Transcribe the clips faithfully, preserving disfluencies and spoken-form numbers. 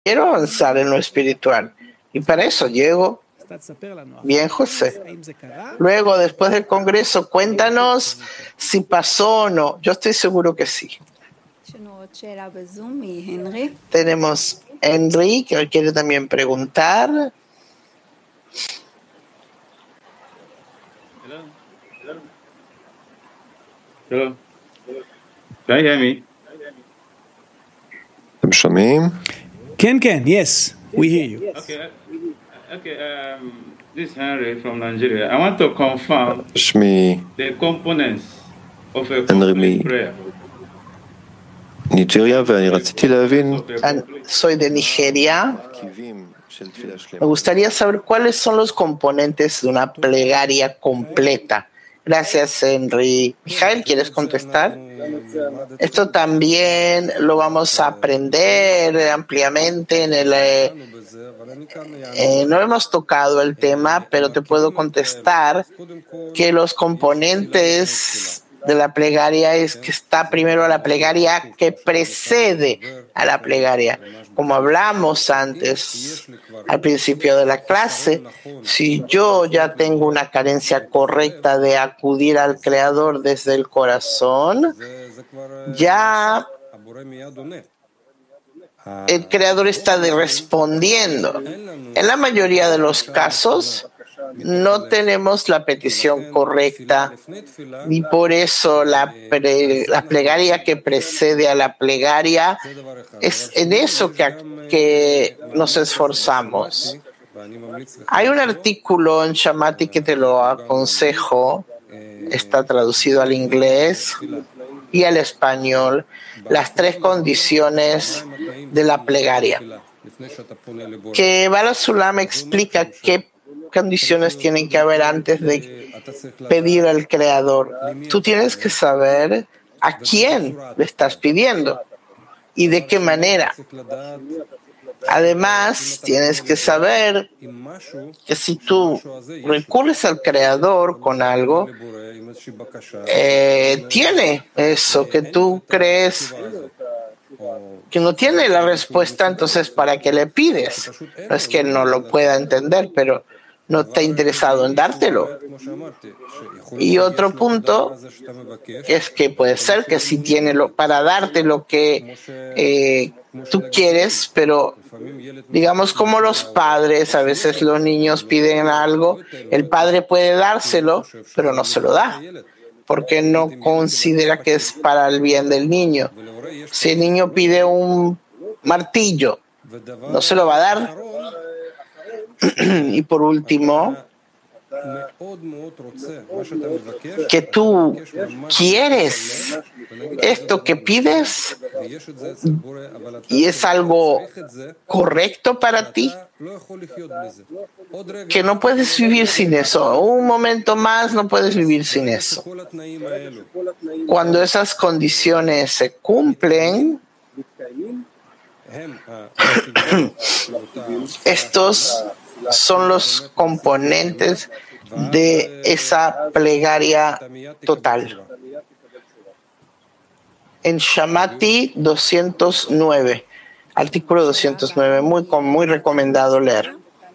quiero avanzar en lo espiritual. Y para eso llego. Bien, José. Luego, después del Congreso, cuéntanos si pasó o no. Yo estoy seguro que sí. Tenemos Henry, que quiere también preguntar. Hello. Hello. Can you hear me? אתם שומעים? כן, כן, yes, we hear you. Okay. Okay. Um, this is Henry from Nigeria. I want to confirm שמי the components of a הנרי complete prayer. מניג'ריה, ואני רציתי להבין Soy de Nigeria. מרכיבים של תפילה Me שלמה. gustaría saber cuáles son los componentes de una plegaria completa. Gracias, Henry. Mijael, ¿quieres contestar? Esto también lo vamos a aprender ampliamente en el... Eh, eh, no hemos tocado el tema, pero te puedo contestar que los componentes de la plegaria es que está primero la plegaria que precede a la plegaria. Como hablamos antes, al principio de la clase, si yo ya tengo una carencia correcta de acudir al Creador desde el corazón, ya el Creador está de respondiendo. En la mayoría de los casos, no tenemos la petición correcta y por eso la, pre, la plegaria que precede a la plegaria es en eso que, que nos esforzamos. Hay un artículo en Shamati que te lo aconsejo, está traducido al inglés y al español, las tres condiciones de la plegaria, que Bala Sulam explica qué condiciones tienen que haber antes de pedir al Creador. Tú tienes que saber a quién le estás pidiendo y de qué manera. Además, tienes que saber que si tú recurres al Creador con algo, eh, tiene eso que tú crees que no tiene la respuesta, entonces ¿para qué le pides? No es que no lo pueda entender, pero no está interesado en dártelo. Y otro punto es que puede ser que sí tiene lo, para darte lo que eh, tú quieres, pero digamos como los padres, a veces los niños piden algo, el padre puede dárselo, pero no se lo da, porque no considera que es para el bien del niño. Si el niño pide un martillo, no se lo va a dar. Y por último, que tú quieres esto que pides y es algo correcto para ti, que no puedes vivir sin eso. Un momento más no puedes vivir sin eso. Cuando esas condiciones se cumplen, estos son los componentes de esa plegaria total. En Shamati doscientos nueve, artículo doscientos nueve, muy, muy recomendado leer.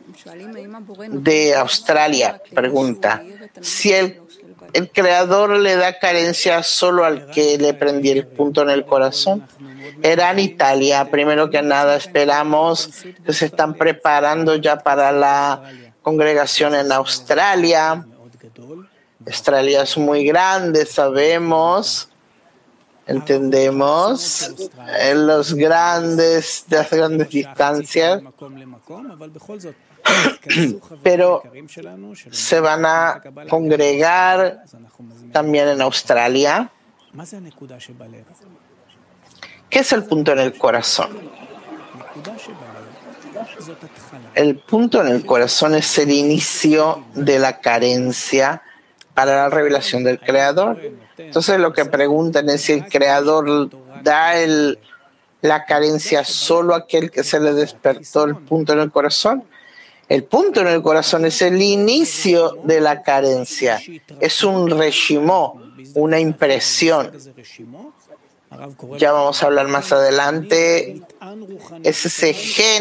De Australia, pregunta, si el, el Creador le da carencia solo al que le prendí el punto en el corazón. Era en Italia. Primero que nada, esperamos que se están preparando ya para la congregación en Australia. Australia es muy grande, sabemos, entendemos en los grandes, de las grandes distancias, pero se van a congregar también en Australia. ¿Qué es el punto en el corazón? El punto en el corazón es el inicio de la carencia para la revelación del Creador. Entonces lo que preguntan es si el Creador da el, la carencia solo a aquel que se le despertó el punto en el corazón. El punto en el corazón es el inicio de la carencia. Es un reshimó, una impresión. Ya vamos a hablar más adelante. Es ese gen